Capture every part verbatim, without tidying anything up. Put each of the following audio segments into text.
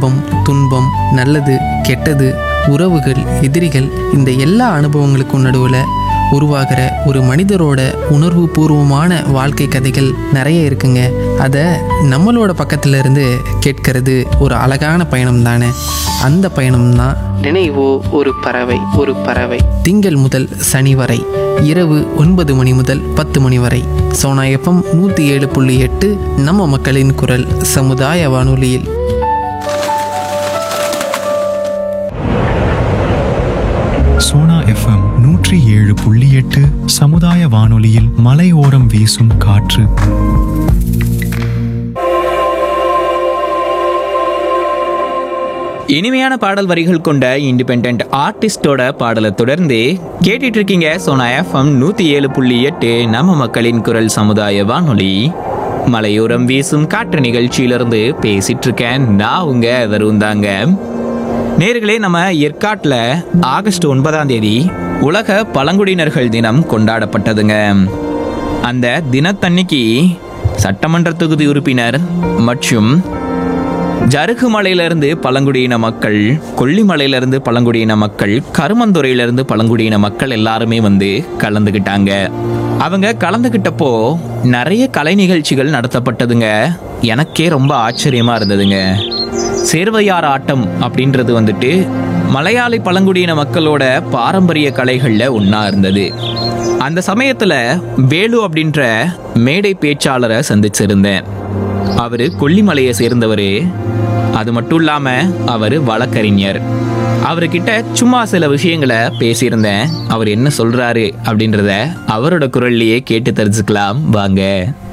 இன்பம், துன்பம், நல்லது, கெட்டது, உறவுகள், எதிரிகள், இந்த எல்லா அனுபவங்களுக்கும் நடுவில் உருவாகிற ஒரு மனிதரோட உணர்வு பூர்வமான வாழ்க்கை கதைகள் நிறைய இருக்குங்க. அதை நம்மளோட பக்கத்துல இருந்து கேட்கறது ஒரு அழகான பயணம் தானே. அந்த பயணம் தான் நினைவோ ஒரு பறவை. ஒரு பறவை திங்கள் முதல் சனி வரை இரவு ஒன்பது மணி முதல் பத்து மணி வரை சோனா எஃப்எம் நூற்றி ஏழு புள்ளி எட்டு நம்ம மக்களின் குரல் சமுதாய வானொலியில். சோனா எஃப்எம் நூற்றி ஏழு புள்ளி எட்டு சமுதாய வானொலியில் மலையோரம் வீசும் காற்று. இனிமையான பாடல் வரிகள் கொண்ட இண்டிபெண்ட் ஆர்டிஸ்டோட பாடலை தொடர்ந்து கேட்டுட்டு இருக்கீங்க சோனா எஃப்எம் நூத்தி ஏழு புள்ளி எட்டு நம்ம மக்களின் குரல் சமுதாய வானொலி. மலையோரம் வீசும் காற்று நிகழ்ச்சியிலிருந்து பேசிட்டு இருக்கேன் நான் உங்க வருந்தாங்க. நேர்களே, நம்ம ஏற்காட்டில் ஆகஸ்ட் ஒன்பதாம் தேதி உலக பழங்குடியினர்கள் தினம் கொண்டாடப்பட்டதுங்க. அந்த தினத்தன்னைக்கு சட்டமன்ற தொகுதி உறுப்பினர் மற்றும் ஜருகுமலையிலிருந்து பழங்குடியின மக்கள், கொல்லிமலையிலிருந்து பழங்குடியின மக்கள், கருமந்துறையிலிருந்து பழங்குடியின மக்கள் எல்லாருமே வந்து கலந்துக்கிட்டாங்க. அவங்க கலந்துக்கிட்டப்போ நிறைய கலை நிகழ்ச்சிகள் நடத்தப்பட்டதுங்க. எனக்கே ரொம்ப ஆச்சரியமா இருந்ததுங்க. சேர்வையார் ஆட்டம் அப்படின்றது வந்துட்டு மலையாளி பழங்குடியின மக்களோட பாரம்பரிய கலைகள்ல ஒன்றா இருந்தது. அந்த சமயத்துல வேலு அப்படின்ற மேடை பேச்சாளரை சந்திச்சிருந்தேன். அவரு கொல்லிமலையை சேர்ந்தவர். அது மட்டும் இல்லாம அவரு வழக்கறிஞர். அவர்கிட்ட சும்மா சில விஷயங்களை பேசியிருந்தேன். அவர் என்ன சொல்றாரு அப்படின்றத அவரோட குரல்லையே கேட்டு தெரிஞ்சுக்கலாம் வாங்க.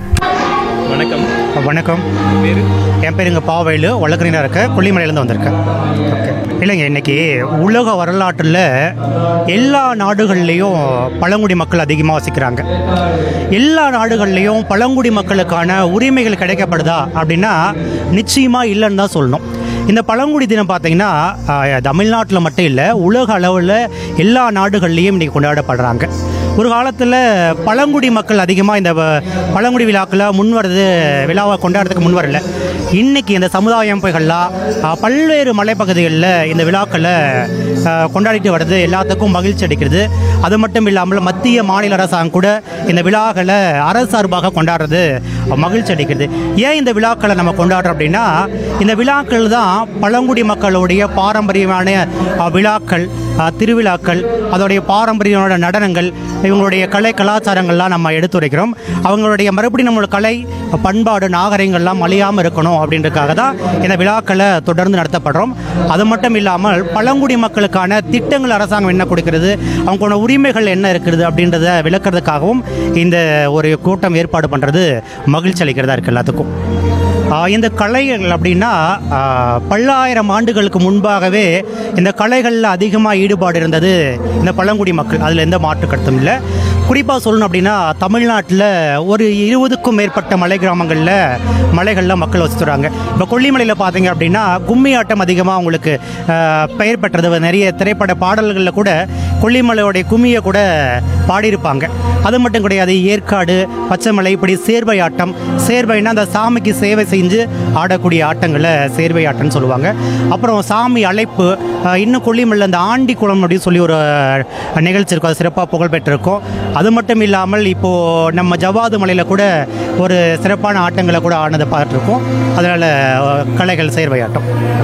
வணக்கம். வணக்கம். பேரு? என் பேர் இங்கே பாவேலு, வழக்கறிஞராக இருக்க, கொல்லிமலையிலேருந்து வந்திருக்கேன். ஓகே. இல்லைங்க, இன்றைக்கி உலக வரலாற்றில் எல்லா நாடுகள்லேயும் பழங்குடி மக்கள் அதிகமாக வசிக்கிறாங்க. எல்லா நாடுகள்லேயும் பழங்குடி மக்களுக்கான உரிமைகள் கிடைக்கப்படுதா அப்படின்னா நிச்சயமாக இல்லைன்னு தான் சொல்லணும். இந்த பழங்குடி தினம் பார்த்திங்கன்னா தமிழ்நாட்டில் மட்டும் இல்லை, உலக அளவில் எல்லா நாடுகள்லேயும் இன்றைக்கி கொண்டாடப்படுறாங்க. ஒரு காலத்தில் பழங்குடி மக்கள் அதிகமாக இந்த பழங்குடி விழாக்களை முன் வருது விழாவை கொண்டாடுறதுக்கு முன் வரல. இன்றைக்கி இந்த சமுதாய அமைப்புகள்லாம் பல்வேறு மலைப்பகுதிகளில் இந்த விழாக்களை கொண்டாடிட்டு வர்றது எல்லாத்துக்கும் மகிழ்ச்சி அளிக்கிறது. அது மட்டும் இல்லாமல் மத்திய மாநில அரசாங்கம் கூட இந்த விழாக்களை அரசு சார்பாக கொண்டாடுறது மகிழ்ச்சி அளிக்கிறது. ஏன் இந்த விழாக்களை நம்ம கொண்டாடுறோம் அப்படின்னா, இந்த விழாக்கள் தான் பழங்குடி மக்களுடைய பாரம்பரியமான விழாக்கள், திருவிழாக்கள், அதோடைய பாரம்பரியமான நடனங்கள், இவங்களுடைய கலை கலாச்சாரங்கள்லாம் நம்ம எடுத்துரைக்கிறோம். அவங்களுடைய மறுபடியும் நம்மளோட கலை பண்பாடு நாகரிகங்கள்லாம் அழியாமல் இருக்கணும் அப்படின்றதுக்காக தான் இந்த விழாக்களை தொடர்ந்து நடத்தப்படுறோம். அது மட்டும் இல்லாமல் பழங்குடி மக்களுக்கான திட்டங்கள் அரசாங்கம் என்ன கொடுக்கிறது, அவங்களோட உரிமைகள் என்ன இருக்கிறது அப்படின்றத விளக்கிறதுக்காகவும் இந்த ஒரு கூட்டம் ஏற்பாடு பண்ணுறது மகிழ்ச்சி அளிக்கிறதா இருக்குது எல்லாத்துக்கும். இந்த கலைகள் அப்படின்னா பல்லாயிரம் ஆண்டுகளுக்கு முன்பாகவே இந்த கலைகளில் அதிகமாக ஈடுபாடு இருந்தது இந்த பழங்குடி மக்கள். அதில் எந்த மாற்று கருத்தும் இல்லை. குறிப்பாக சொல்லணும் அப்படின்னா, தமிழ்நாட்டில் ஒரு இருபதுக்கும் மேற்பட்ட மலை கிராமங்களில் மலைகளில் மக்கள் வசித்துறாங்க. இப்போ கொல்லிமலையில் பார்த்தீங்க அப்படின்னா கும்மி ஆட்டம் அதிகமாக அவங்களுக்கு பெயர் பெற்றது. நிறைய திரைப்பட பாடல்களில் கூட கொல்லிமலையோடைய கும்மியை கூட பாடியிருப்பாங்க. அது மட்டும் கிடையாது, ஏற்காடு, பச்சைமலை, இப்படி சேர்வை ஆட்டம். சேர்வைன்னா அந்த சாமிக்கு சேவை செஞ்சு ஆடக்கூடிய ஆட்டங்களை சேர்வை ஆட்டம்னு சொல்லுவாங்க. அப்புறம் சாமி அழைப்பு, இன்னும் கொல்லிமலையில் அந்த ஆண்டி குளம் அப்படின்னு சொல்லி ஒரு நிகழ்ச்சி இருக்கும், அது சிறப்பாக புகழ்பெற்றிருக்கும். அது மட்டும் இல்லாமல் இப்போது நம்ம ஜவ்வாது மலையில் கூட ஒரு சிறப்பான ஆட்டங்களை கூட ஆனதை பார்த்துருக்கோம். அதனால் கலைகள் சேர்வை ஆட்டம்.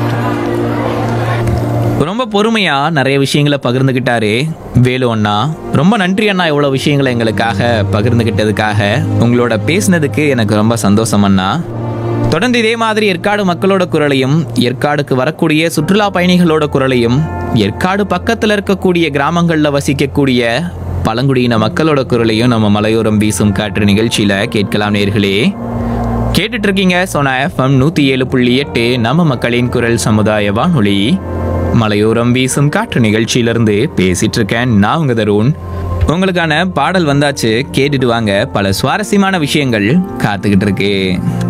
ரொம்ப பொறுமையா நிறைய விஷயங்களை பகிர்ந்துக்கிட்டாரு வேலு அண்ணா. ரொம்ப நன்றி அண்ணா, இவ்வளோ விஷயங்களை எங்களுக்காக பகிர்ந்துக்கிட்டதுக்காக. உங்களோட பேசினதுக்கு எனக்கு ரொம்ப சந்தோஷம் அண்ணா. தொடர்ந்து இதே மாதிரி ஏற்காடு மக்களோட குரலையும், ஏற்காடுக்கு வரக்கூடிய சுற்றுலா பயணிகளோட குரலையும், ஏற்காடு பக்கத்தில் இருக்கக்கூடிய கிராமங்களில் வசிக்கக்கூடிய பழங்குடியின மக்களோட குரலையும் நம்ம மலையோரம் வீசும் காற்று நிகழ்ச்சியில கேட்கலாம் நேர்களே. கேட்டுட்டு இருக்கீங்க சோனா எஃப்எம் நூத்தி ஏழு புள்ளி எட்டு நம்ம மக்களின் குரல் சமுதாய வானொலி. மலையோரம் வீசும் காற்று நிகழ்ச்சியிலிருந்து பேசிட்டு இருக்கேன் நான் உங்க தருண். உங்களுக்கான பாடல் வந்தாச்சு, கேட்டுட்டு வாங்க. பல சுவாரஸ்யமான விஷயங்கள் காத்துக்கிட்டு இருக்கு.